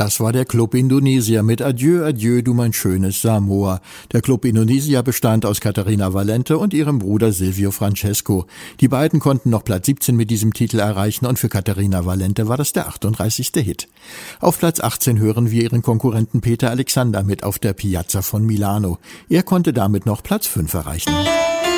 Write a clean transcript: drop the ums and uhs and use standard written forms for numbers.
Das war der Club Indonesia mit Adieu, Adieu, du mein schönes Samoa. Der Club Indonesia bestand aus Caterina Valente und ihrem Bruder Silvio Francesco. Die beiden konnten noch Platz 17 mit diesem Titel erreichen und für Caterina Valente war das der 38. Hit. Auf Platz 18 hören wir ihren Konkurrenten Peter Alexander mit Auf der Piazza von Milano. Er konnte damit noch Platz 5 erreichen.